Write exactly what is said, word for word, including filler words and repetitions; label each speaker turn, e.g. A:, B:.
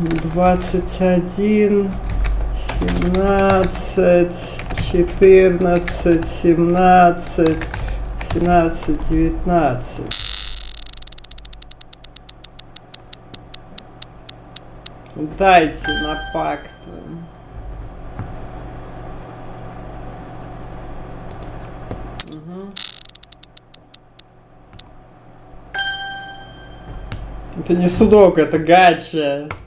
A: двадцать один, семнадцать, четырнадцать, семнадцать, семнадцать, девятнадцать. Дайте на пакт. Угу. Это не судоку, это гача.